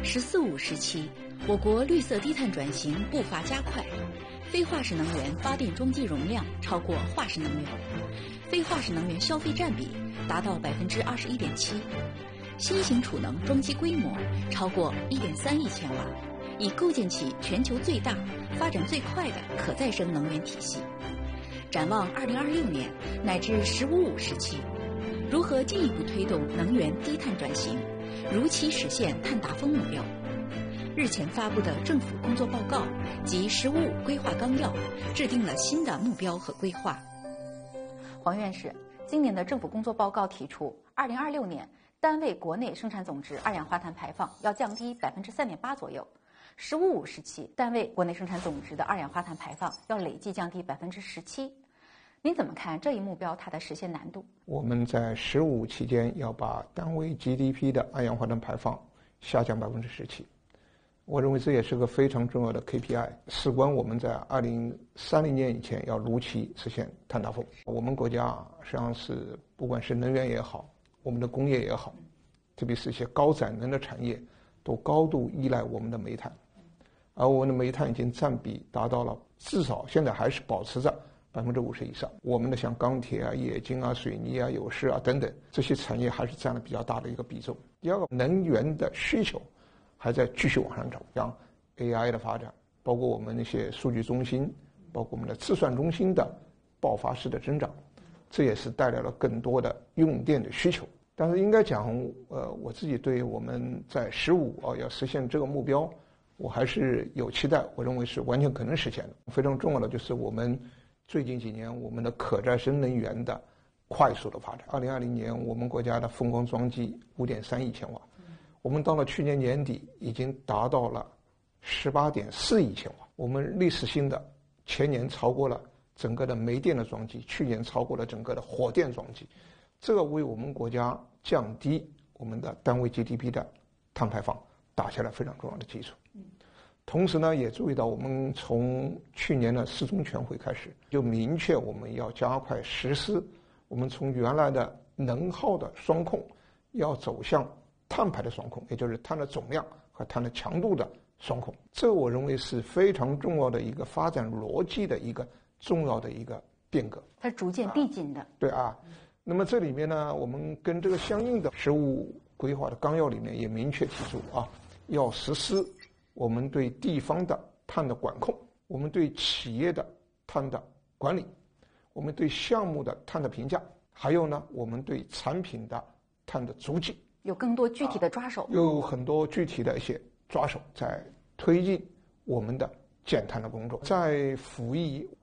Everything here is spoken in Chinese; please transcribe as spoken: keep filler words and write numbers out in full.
十四五时期，我国绿色低碳转型步伐加快，非化石能源发电装机容量超过化石能源，非化石能源消费占比达到百分之二十一点七，新型储能装机规模超过一点三亿千瓦，已构建起全球最大、发展最快的可再生能源体系。展望二零二六年乃至“十五五”时期，如何进一步推动能源低碳转型，如期实现碳达峰目标？日前发布的政府工作报告及“十五五”规划纲要制定了新的目标和规划。 黄院士，今年的政府工作报告提出，二零二六年单位国内生产总值二氧化碳排放要降低百分之三点八左右。十五五时期，单位国内生产总值的二氧化碳排放要累计降低百分之十七。您怎么看这一目标它的实现难度？ 我们在十五期间要把单位 G D P 的二氧化碳排放下降百分之十七，我认为这也是个非常重要的 K P I， 事关我们在二零三零年以前要如期实现碳达峰。我们国家实际上是不管是能源也好，我们的工业也好，特别是一些高载能的产业，都高度依赖我们的煤炭，而我们的煤炭已经占比达到了至少现在还是保持着百分之五十以上。我们的像钢铁啊、冶金啊、水泥啊、有饰啊等等这些产业还是占了比较大的一个比重。第二个，能源的需求还在继续往上涨，像 A I 的发展，包括我们那些数据中心，包括我们的自算中心的爆发式的增长，这也是带来了更多的用电的需求。但是应该讲，呃，我自己对我们在十五啊要实现这个目标，我还是有期待，我认为是完全可能实现的。非常重要的就是我们最近几年我们的可再生能源的快速的发展。二零二零年我们国家的风光装机五点三亿千瓦，我们到了去年年底已经达到了十八点四亿千瓦，我们历史性的前年超过了整个的煤电的装机，去年超过了整个的火电装机，这个为我们国家降低我们的单位 G D P 的碳排放打下了非常重要的基础。同时呢，也注意到我们从去年的四中全会开始，就明确我们要加快实施，我们从原来的能耗的双控，要走向碳排的双控，也就是碳的总量和碳的强度的双控。这我认为是非常重要的一个发展逻辑的一个重要的一个变革， 它逐渐递进的。 啊对啊，那么这里面呢，我们跟这个相应的十五规划的纲要里面也明确提出啊，要实施我们对地方的碳的管控，我们对企业的碳的管理，我们对项目的碳的评价，还有呢，我们对产品的碳的足迹， 有更多具体的抓手， 啊、有很多具体的一些抓手在推进我们的减碳的工作，在辅以